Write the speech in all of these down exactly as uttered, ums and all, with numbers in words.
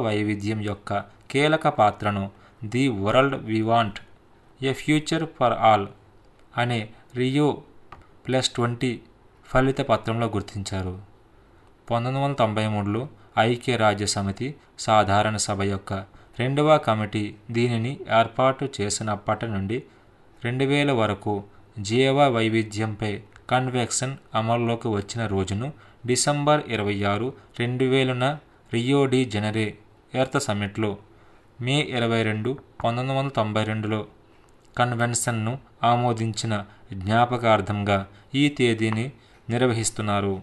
వైవిధ్యం యొక్క కీలక పాత్రను the world we want a future for all అనే రియో ప్లస్ ట్వంటీ ఫలిత పత్రంలో గుర్తించారు. పంతొమ్మిది వందల తొంభై మూడులో ఐక్యరాజ్య సమితి సాధారణ సభ యొక్క రెండవ కమిటీ దీనిని ఏర్పాటు చేసినప్పటి నుండి రెండు వేల వరకు జీవ వైవిధ్యంపై కన్వెన్షన్ అమల్లోకి వచ్చిన రోజును డిసెంబర్ ఇరవై ఆరు రెండు వేలున రియో డి జనరే ఎర్త్ సమ్మిట్లో, మే ఇరవై రెండు పంతొమ్మిది వందల తొంభై రెండులో కన్వెన్షన్ను ఆమోదించిన జ్ఞాపకార్థంగా ఈ తేదీని నిర్వహిస్తున్నారు.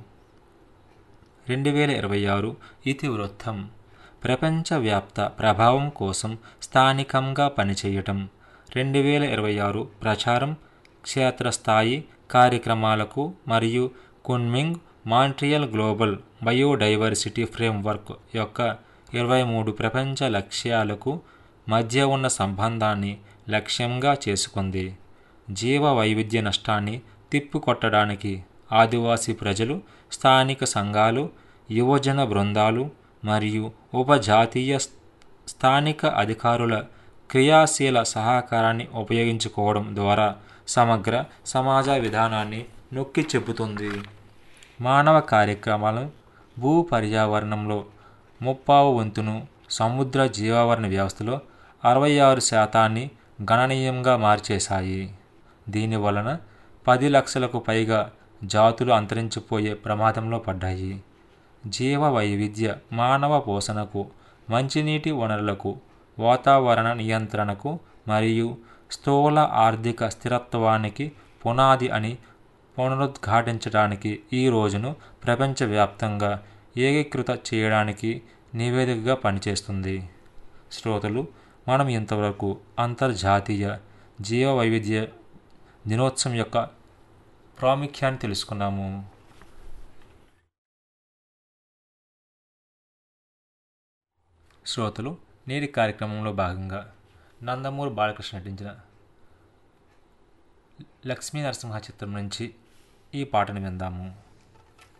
రెండు వేల ఇరవై ఆరు ఇతివృత్తం ప్రపంచవ్యాప్త ప్రభావం కోసం స్థానికంగా పనిచేయటం. రెండు వేల ఇరవై ఆరు ప్రచారం క్షేత్రస్థాయి కార్యక్రమాలకు మరియు Kunming Montreal global biodiversity framework యొక్క ఇరవై మూడు ప్రపంచ లక్ష్యాలకు మధ్య ఉన్న సంబంధాన్ని లక్ష్యంగా చేసుకుంది. జీవ వైవిధ్య నష్టాన్ని తిప్పికొట్టడానికి ఆదివాసీ ప్రజలు, స్థానిక సంఘాలు, యువజన బృందాలు మరియు ఉపజాతీయ స్థానిక అధికారుల క్రియాశీల సహకారాన్ని ఉపయోగించుకోవడం ద్వారా సమగ్ర సమాజ విధానాన్ని నొక్కి చెబుతుంది. మానవ కార్యక్రమాలు భూ పర్యావరణంలో ముప్పావు వంతును, సముద్ర జీవావరణ వ్యవస్థలో అరవై ఆరు శాతాన్ని గణనీయంగా మార్చేశాయి. దీనివలన పది లక్షలకు పైగా జాతులు అంతరించిపోయే ప్రమాదంలో పడ్డాయి. జీవ వైవిధ్య మానవ పోషణకు, మంచినీటి వనరులకు, వాతావరణ నియంత్రణకు మరియు స్థూల ఆర్థిక స్థిరత్వానికి పునాది అని పునరుద్ఘాటించడానికి ఈ రోజును ప్రపంచవ్యాప్తంగా ఏకీకృత చేయడానికి నివేదికగా పనిచేస్తుంది. శ్రోతలు, మనం ఇంతవరకు అంతర్జాతీయ జీవ వైవిధ్య దినోత్సవం యొక్క ప్రాముఖ్యాన్ని తెలుసుకున్నాము. శ్రోతలు, నేటి కార్యక్రమంలో భాగంగా నందమూరి బాలకృష్ణ నటించిన లక్ష్మీ నరసింహ చిత్రం నుంచి ఈ పాటను విందాము.